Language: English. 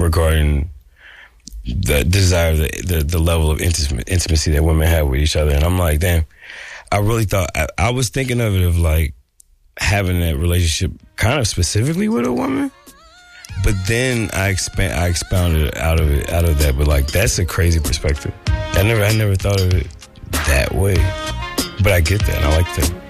regarding the desire, the level of intimacy that women have with each other. And I'm like, damn, I really thought, I was thinking of it of like having that relationship kind of specifically with a woman. But then I expounded out of that. But like, that's a crazy perspective. I never thought of it that way. But I get that. I like that.